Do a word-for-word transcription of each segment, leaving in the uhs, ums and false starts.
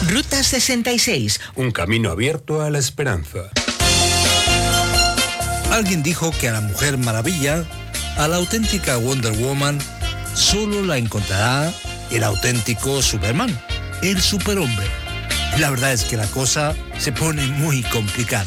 Ruta sesenta y seis. Un camino abierto a la esperanza. Alguien dijo que a la Mujer Maravilla, a la auténtica Wonder Woman, solo la encontrará el auténtico Superman, el superhombre. La verdad es que la cosa se pone muy complicada.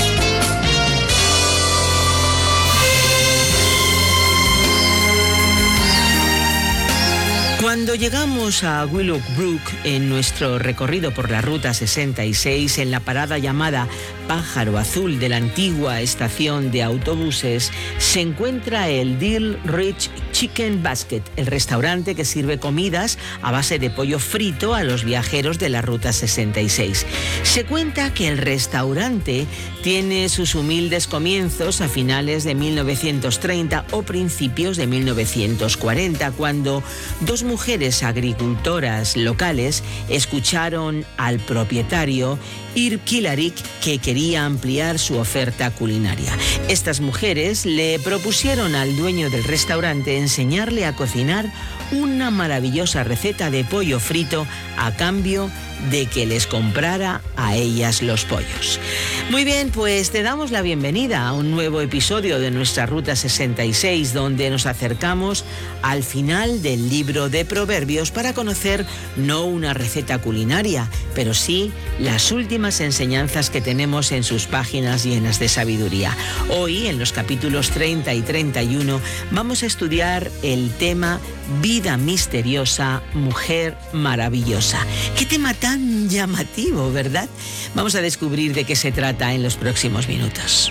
Cuando llegamos a Willowbrook en nuestro recorrido por la Ruta sesenta y seis, en la parada llamada Pájaro Azul de la antigua estación de autobuses, se encuentra el Deal Rich Chicken Basket, el restaurante que sirve comidas a base de pollo frito a los viajeros de la Ruta sesenta y seis. Se cuenta que el restaurante tiene sus humildes comienzos a finales de mil novecientos treinta o principios de mil novecientos cuarenta, cuando dos mujeres agricultoras locales escucharon al propietario Ir Kilarik, que quería ampliar su oferta culinaria. Estas mujeres le propusieron al dueño del restaurante enseñarle a cocinar una maravillosa receta de pollo frito a cambio de que les comprara a ellas los pollos. Muy bien, pues te damos la bienvenida a un nuevo episodio de nuestra Ruta sesenta y seis, donde nos acercamos al final del libro de Proverbios para conocer no una receta culinaria, pero sí las últimas enseñanzas que tenemos en sus páginas llenas de sabiduría. Hoy, en los capítulos treinta y treinta y uno, vamos a estudiar el tema Vida misteriosa, mujer maravillosa. Qué tema tan llamativo, ¿verdad? Vamos a descubrir de qué se trata en los próximos minutos.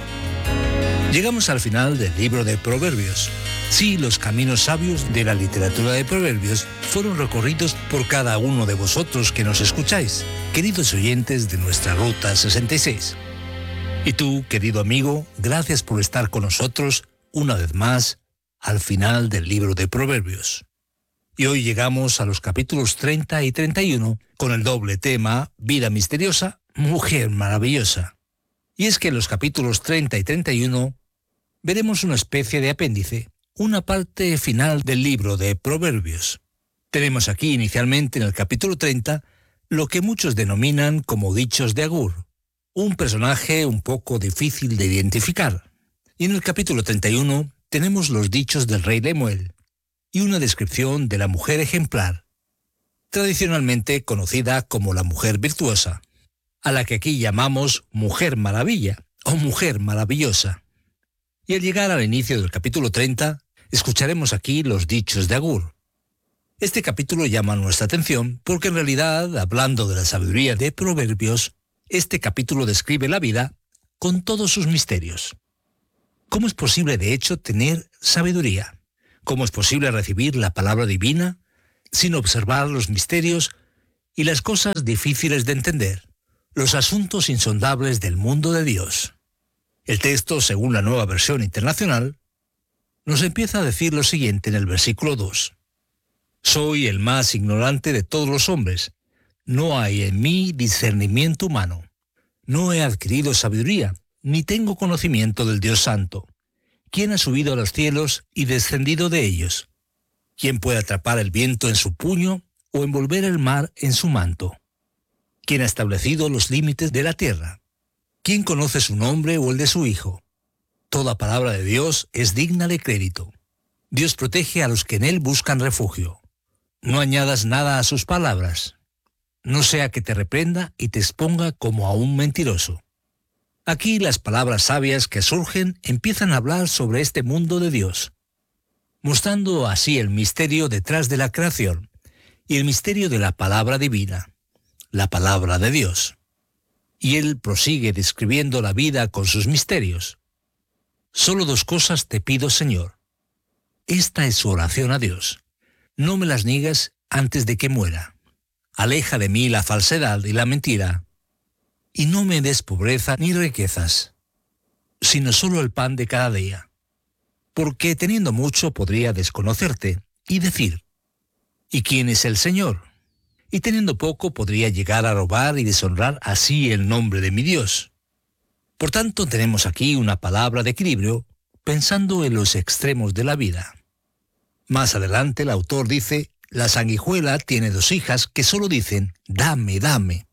Llegamos al final del libro de Proverbios. Sí, los caminos sabios de la literatura de Proverbios fueron recorridos por cada uno de vosotros que nos escucháis, queridos oyentes de nuestra Ruta sesenta y seis. Y tú, querido amigo, gracias por estar con nosotros una vez más al final del libro de Proverbios. Y hoy llegamos a los capítulos treinta y treinta y uno con el doble tema Vida misteriosa, mujer maravillosa. Y es que en los capítulos treinta y treinta y uno veremos una especie de apéndice, una parte final del libro de Proverbios. Tenemos aquí inicialmente en el capítulo treinta lo que muchos denominan como dichos de Agur, un personaje un poco difícil de identificar. Y en el capítulo treinta y uno tenemos los dichos del rey Lemuel y una descripción de la mujer ejemplar, tradicionalmente conocida como la mujer virtuosa, a la que aquí llamamos Mujer Maravilla o Mujer Maravillosa. Y al llegar al inicio del capítulo treinta, escucharemos aquí los dichos de Agur. Este capítulo llama nuestra atención porque en realidad, hablando de la sabiduría de Proverbios, este capítulo describe la vida con todos sus misterios. ¿Cómo es posible, de hecho, tener sabiduría? ¿Cómo es posible recibir la palabra divina sin observar los misterios y las cosas difíciles de entender, los asuntos insondables del mundo de Dios? El texto, según la Nueva Versión Internacional, nos empieza a decir lo siguiente en el versículo dos. Soy el más ignorante de todos los hombres. No hay en mí discernimiento humano. No he adquirido sabiduría, ni tengo conocimiento del Dios Santo. ¿Quién ha subido a los cielos y descendido de ellos? ¿Quién puede atrapar el viento en su puño o envolver el mar en su manto? ¿Quién ha establecido los límites de la tierra? ¿Quién conoce su nombre o el de su hijo? Toda palabra de Dios es digna de crédito. Dios protege a los que en Él buscan refugio. No añadas nada a sus palabras. No sea que te reprenda y te exponga como a un mentiroso. Aquí las palabras sabias que surgen empiezan a hablar sobre este mundo de Dios, mostrando así el misterio detrás de la creación y el misterio de la palabra divina, la palabra de Dios. Y él prosigue describiendo la vida con sus misterios. Solo dos cosas te pido, Señor. Esta es su oración a Dios. No me las niegues antes de que muera. Aleja de mí la falsedad y la mentira. Y no me des pobreza ni riquezas, sino solo el pan de cada día. Porque teniendo mucho podría desconocerte y decir, ¿y quién es el Señor? Y teniendo poco podría llegar a robar y deshonrar así el nombre de mi Dios. Por tanto, tenemos aquí una palabra de equilibrio, pensando en los extremos de la vida. Más adelante el autor dice, la sanguijuela tiene dos hijas que solo dicen, dame, dame,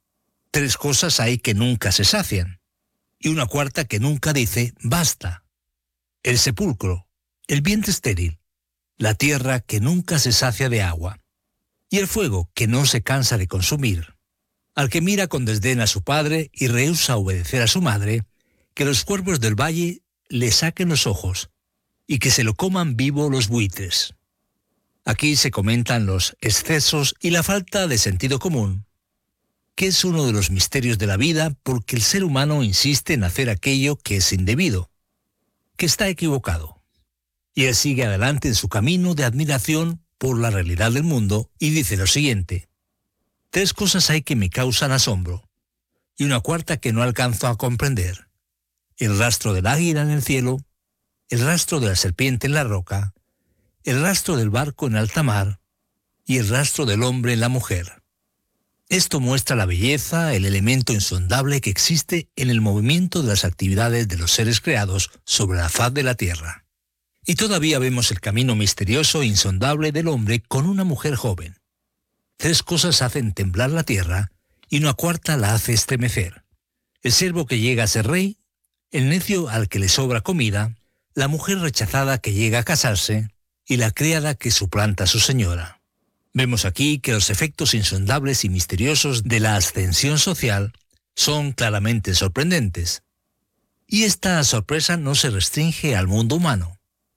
Tres cosas hay que nunca se sacian, y una cuarta que nunca dice basta. El sepulcro, el vientre estéril, la tierra que nunca se sacia de agua, y el fuego que no se cansa de consumir. Al que mira con desdén a su padre y rehúsa obedecer a su madre, que los cuervos del valle le saquen los ojos, y que se lo coman vivo los buitres. Aquí se comentan los excesos y la falta de sentido común, que es uno de los misterios de la vida porque el ser humano insiste en hacer aquello que es indebido, que está equivocado. Y él sigue adelante en su camino de admiración por la realidad del mundo y dice lo siguiente: tres cosas hay que me causan asombro, y una cuarta que no alcanzo a comprender: el rastro del águila en el cielo, el rastro de la serpiente en la roca, el rastro del barco en alta mar y el rastro del hombre en la mujer. Esto muestra la belleza, el elemento insondable que existe en el movimiento de las actividades de los seres creados sobre la faz de la tierra. Y todavía vemos el camino misterioso e insondable del hombre con una mujer joven. Tres cosas hacen temblar la tierra y una cuarta la hace estremecer: el siervo que llega a ser rey, el necio al que le sobra comida, la mujer rechazada que llega a casarse y la criada que suplanta a su señora. Vemos aquí que los efectos insondables y misteriosos de la ascensión social son claramente sorprendentes. Y esta sorpresa no se restringe al mundo humano.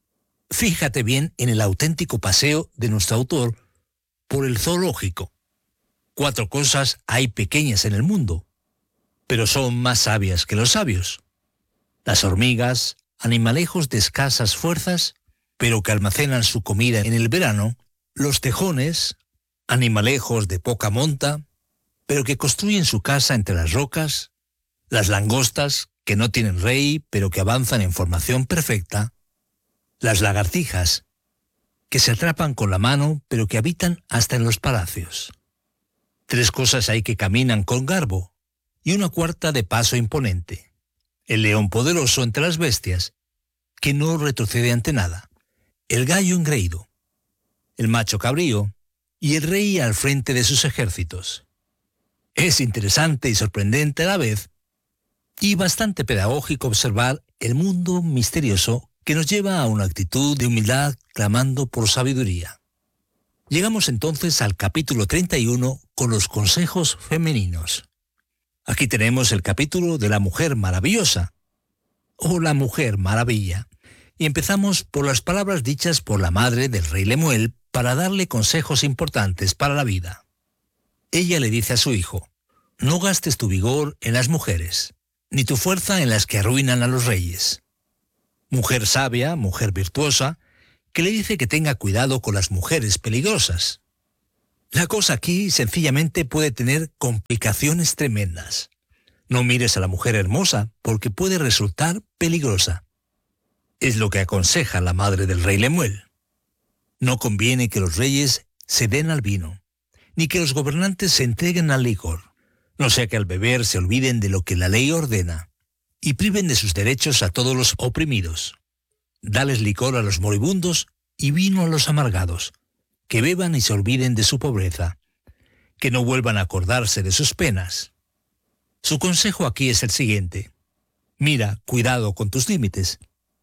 Fíjate bien en el auténtico paseo de nuestro autor por el zoológico. Cuatro cosas hay pequeñas en el mundo, pero son más sabias que los sabios. Las hormigas, animalejos de escasas fuerzas, pero que almacenan su comida en el verano. Los tejones, animalejos de poca monta, pero que construyen su casa entre las rocas. Las langostas, que no tienen rey, pero que avanzan en formación perfecta. Las lagartijas, que se atrapan con la mano, pero que habitan hasta en los palacios. Tres cosas hay que caminan con garbo, y una cuarta de paso imponente: el león poderoso entre las bestias, que no retrocede ante nada; el gallo engreído; el macho cabrío, y el rey al frente de sus ejércitos. Es interesante y sorprendente a la vez, y bastante pedagógico observar el mundo misterioso que nos lleva a una actitud de humildad clamando por sabiduría. Llegamos entonces al capítulo treinta y uno con los consejos femeninos. Aquí tenemos el capítulo de la mujer maravillosa, o la mujer maravilla, y empezamos por las palabras dichas por la madre del rey Lemuel para darle consejos importantes para la vida. Ella le dice a su hijo: no gastes tu vigor en las mujeres, ni tu fuerza en las que arruinan a los reyes. Mujer sabia, mujer virtuosa, que le dice que tenga cuidado con las mujeres peligrosas. La cosa aquí sencillamente puede tener complicaciones tremendas. No mires a la mujer hermosa porque puede resultar peligrosa. Es lo que aconseja la madre del rey Lemuel. No conviene que los reyes se den al vino, ni que los gobernantes se entreguen al licor, no sea que al beber se olviden de lo que la ley ordena, y priven de sus derechos a todos los oprimidos. Dales licor a los moribundos y vino a los amargados, que beban y se olviden de su pobreza, que no vuelvan a acordarse de sus penas. Su consejo aquí es el siguiente: mira, cuidado con tus límites,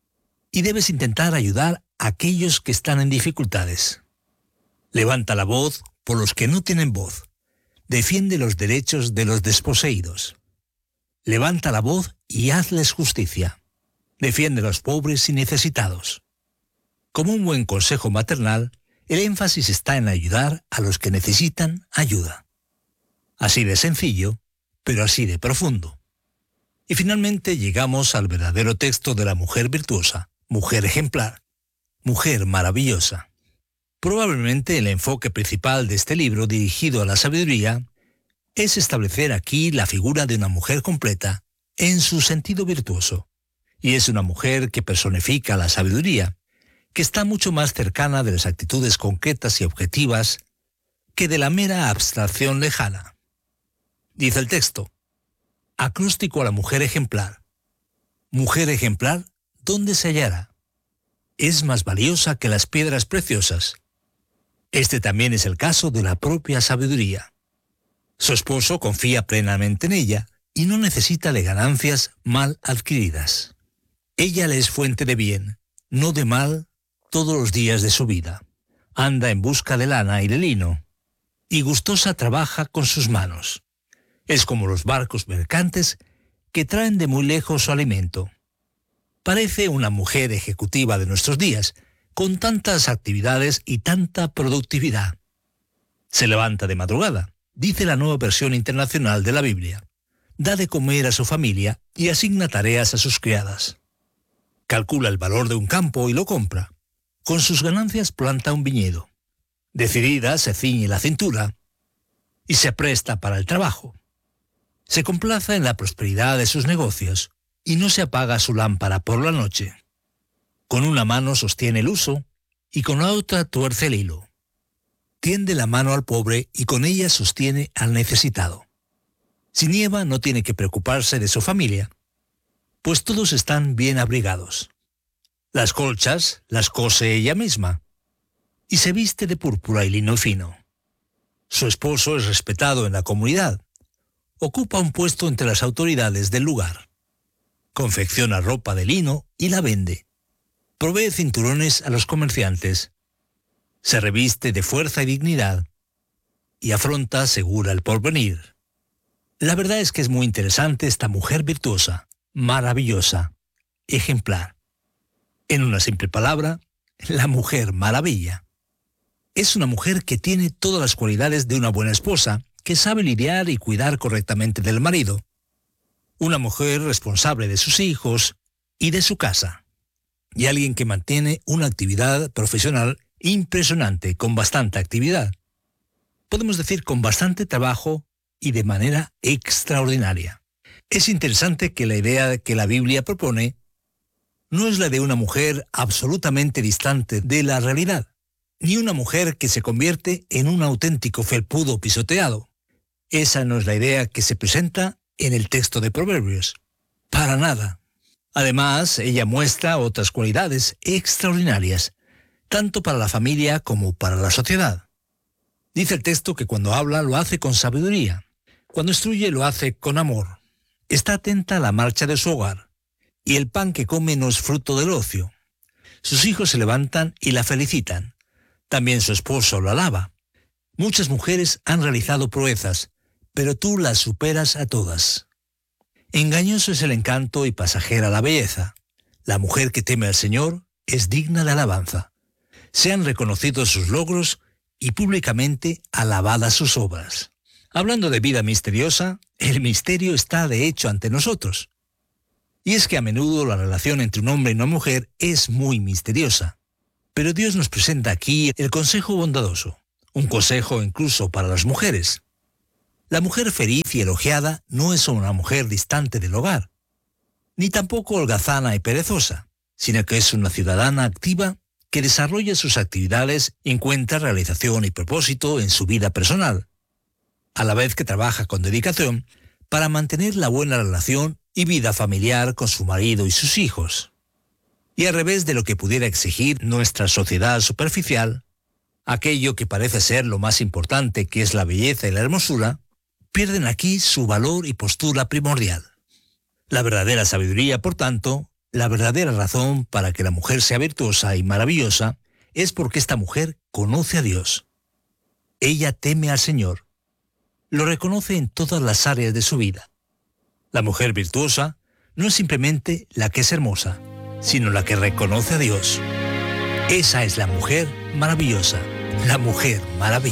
y debes intentar ayudar a aquellos que están en dificultades. Levanta la voz por los que no tienen voz. Defiende los derechos de los desposeídos. Levanta la voz y hazles justicia. Defiende a los pobres y necesitados. Como un buen consejo maternal, el énfasis está en ayudar a los que necesitan ayuda. Así de sencillo, pero así de profundo. Y finalmente llegamos al verdadero texto de la mujer virtuosa, mujer ejemplar, mujer maravillosa. Probablemente el enfoque principal de este libro dirigido a la sabiduría es establecer aquí la figura de una mujer completa en su sentido virtuoso. Y es una mujer que personifica la sabiduría, que está mucho más cercana de las actitudes concretas y objetivas que de la mera abstracción lejana. Dice el texto: acróstico a la mujer ejemplar. Mujer ejemplar, ¿dónde se hallará? Es más valiosa que las piedras preciosas. Este también es el caso de la propia sabiduría. Su esposo confía plenamente en ella y no necesita de ganancias mal adquiridas. Ella le es fuente de bien, no de mal, todos los días de su vida. Anda en busca de lana y de lino, y gustosa trabaja con sus manos. Es como los barcos mercantes que traen de muy lejos su alimento. Parece una mujer ejecutiva de nuestros días, con tantas actividades y tanta productividad. Se levanta de madrugada, dice la Nueva Versión Internacional de la Biblia. Da de comer a su familia y asigna tareas a sus criadas. Calcula el valor de un campo y lo compra. Con sus ganancias planta un viñedo. Decidida, se ciñe la cintura y se presta para el trabajo. Se complace en la prosperidad de sus negocios y no se apaga su lámpara por la noche. Con una mano sostiene el uso y con la otra tuerce el hilo. Tiende la mano al pobre y con ella sostiene al necesitado. Si nieva, no tiene que preocuparse de su familia, pues todos están bien abrigados. Las colchas las cose ella misma y se viste de púrpura y lino fino. Su esposo es respetado en la comunidad. Ocupa un puesto entre las autoridades del lugar. Confecciona ropa de lino y la vende. Provee cinturones a los comerciantes. Se reviste de fuerza y dignidad y afronta segura el porvenir. La verdad es que es muy interesante esta mujer virtuosa, maravillosa, ejemplar. En una simple palabra, la Mujer Maravilla. Es una mujer que tiene todas las cualidades de una buena esposa, que sabe lidiar y cuidar correctamente del marido. Una mujer responsable de sus hijos y de su casa. Y alguien que mantiene una actividad profesional impresionante, con bastante actividad. Podemos decir con bastante trabajo y de manera extraordinaria. Es interesante que la idea que la Biblia propone no es la de una mujer absolutamente distante de la realidad, ni una mujer que se convierte en un auténtico felpudo pisoteado. Esa no es la idea que se presenta en el texto de Proverbios. Para nada. Además, ella muestra otras cualidades extraordinarias, tanto para la familia como para la sociedad. Dice el texto que cuando habla lo hace con sabiduría, cuando instruye lo hace con amor. Está atenta a la marcha de su hogar, y el pan que come no es fruto del ocio. Sus hijos se levantan y la felicitan. También su esposo lo alaba. Muchas mujeres han realizado proezas, pero tú las superas a todas. Engañoso es el encanto y pasajera la belleza. La mujer que teme al Señor es digna de alabanza. Sean reconocidos sus logros y públicamente alabadas sus obras. Hablando de vida misteriosa, el misterio está de hecho ante nosotros. Y es que a menudo la relación entre un hombre y una mujer es muy misteriosa. Pero Dios nos presenta aquí el consejo bondadoso, un consejo incluso para las mujeres. La mujer feliz y elogiada no es una mujer distante del hogar, ni tampoco holgazana y perezosa, sino que es una ciudadana activa que desarrolla sus actividades y encuentra realización y propósito en su vida personal, a la vez que trabaja con dedicación para mantener la buena relación y vida familiar con su marido y sus hijos. Y al revés de lo que pudiera exigir nuestra sociedad superficial, aquello que parece ser lo más importante, que es la belleza y la hermosura, pierden aquí su valor y postura primordial. La verdadera sabiduría, por tanto, la verdadera razón para que la mujer sea virtuosa y maravillosa, es porque esta mujer conoce a Dios. Ella teme al Señor. Lo reconoce en todas las áreas de su vida. La mujer virtuosa no es simplemente la que es hermosa, sino la que reconoce a Dios. Esa es la mujer maravillosa, la mujer maravilla.